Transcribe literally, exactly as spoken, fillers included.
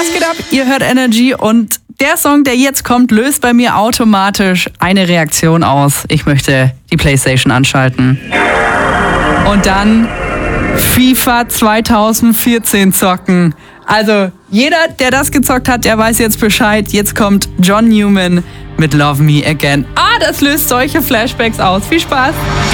Was geht ab? Ihr hört Energy und der Song, der jetzt kommt, löst bei mir automatisch eine Reaktion aus. Ich möchte die PlayStation anschalten. Und dann FIFA zwanzig vierzehn zocken. Also jeder, der das gezockt hat, der weiß jetzt Bescheid. Jetzt kommt John Newman mit Love Me Again. Ah, das löst solche Flashbacks aus. Viel Spaß!